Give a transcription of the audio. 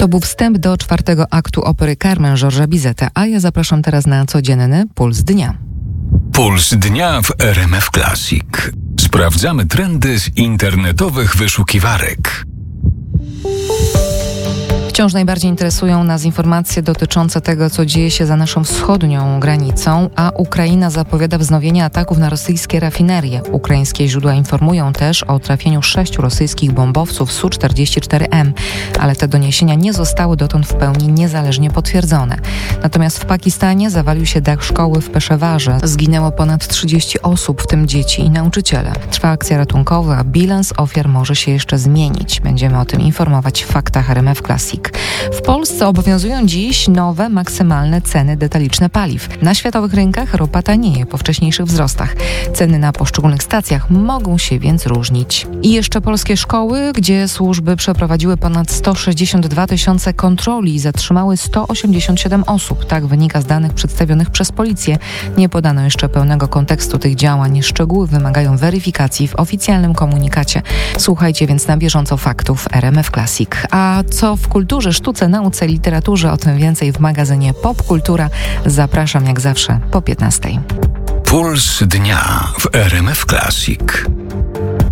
To był wstęp do 4. aktu opery Carmen Georgesa Bizeta, a ja zapraszam teraz na codzienny Puls Dnia. Puls Dnia w RMF Classic. Sprawdzamy trendy z internetowych wyszukiwarek. Wciąż najbardziej interesują nas informacje dotyczące tego, co dzieje się za naszą wschodnią granicą, a Ukraina zapowiada wznowienie ataków na rosyjskie rafinerie. Ukraińskie źródła informują też o trafieniu 6 rosyjskich bombowców Su-44M, ale te doniesienia nie zostały dotąd w pełni niezależnie potwierdzone. Natomiast w Pakistanie zawalił się dach szkoły w Peszewarze. Zginęło ponad 30 osób, w tym dzieci i nauczyciele. Trwa akcja ratunkowa, a bilans ofiar może się jeszcze zmienić. Będziemy o tym informować w Faktach RMF Classic. W Polsce obowiązują dziś nowe, maksymalne ceny detaliczne paliw. Na światowych rynkach ropa tanieje po wcześniejszych wzrostach. Ceny na poszczególnych stacjach mogą się więc różnić. I jeszcze polskie szkoły, gdzie służby przeprowadziły ponad 162 tysiące kontroli i zatrzymały 187 osób. Tak wynika z danych przedstawionych przez policję. Nie podano jeszcze pełnego kontekstu tych działań. Szczegóły wymagają weryfikacji w oficjalnym komunikacie. Słuchajcie więc na bieżąco faktów RMF Classic. A co w kulturze, sztuce, nauce, literaturze? O tym więcej w magazynie Pop Kultura. Zapraszam jak zawsze po 15:00. Puls Dnia w RMF Classic.